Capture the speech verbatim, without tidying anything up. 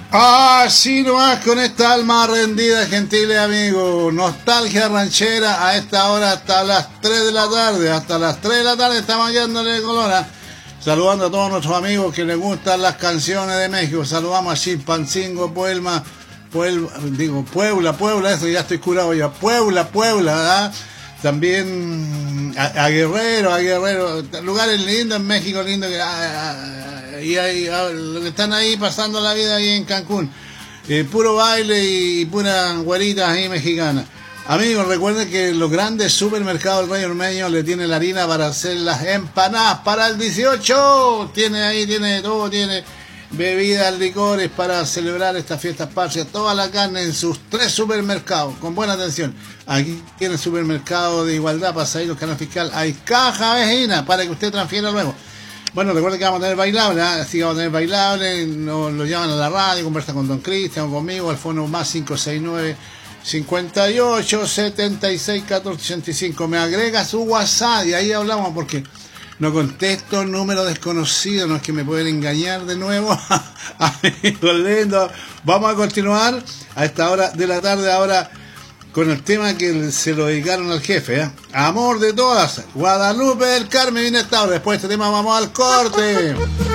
Así nomás, con esta alma rendida, gentiles amigos. Nostalgia ranchera a esta hora hasta las tres de la tarde. Hasta las tres de la tarde estamos yéndole colora. Saludando a todos nuestros amigos que les gustan las canciones de México. Saludamos a Chilpancingo, Puebla, Puebla, digo, Puebla, Puebla, eso ya estoy curado ya. Puebla, Puebla, ¿verdad? También a, a Guerrero, a Guerrero, lugares lindos en México, lindos que, a, a, y hay, a, lo que están ahí pasando la vida ahí en Cancún, eh, puro baile y puras güeritas ahí mexicanas. Amigos, recuerden que los grandes supermercados del Rey Ormeño le tienen la harina para hacer las empanadas para el dieciocho. Tiene ahí, tiene todo, tiene bebidas, licores para celebrar estas fiestas patrias, toda la carne en sus tres supermercados, con buena atención. Aquí tiene el supermercado de Igualdad, Pasadillos, Canal Fiscal, hay caja vecina para que usted transfiera luego. Bueno, recuerden que vamos a tener bailable, ¿eh? Así que vamos a tener bailable, nos lo llaman a la radio, conversan con Don Cristian o conmigo, al fono más cinco seis nueve, cincuenta y ocho, setenta y seis, catorce ochenta y cinco. Me agrega su WhatsApp y ahí hablamos porque no contesto número desconocido, no es que me pueden engañar de nuevo. Amigos lindos, vamos a continuar a esta hora de la tarde ahora con el tema que se lo dedicaron al jefe, ¿eh? Amor de todas, Guadalupe del Carmen viene esta hora. Después de este tema vamos al corte.